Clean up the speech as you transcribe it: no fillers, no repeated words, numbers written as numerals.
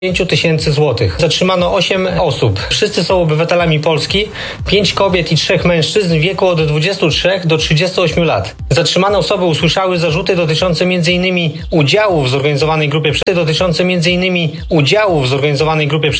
5 000 złotych. Zatrzymano 8 osób. Wszyscy są obywatelami Polski, 5 kobiet i 3 mężczyzn w wieku od 23 do 38 lat. Zatrzymane osoby usłyszały zarzuty dotyczące m.in. udziału w zorganizowanej grupie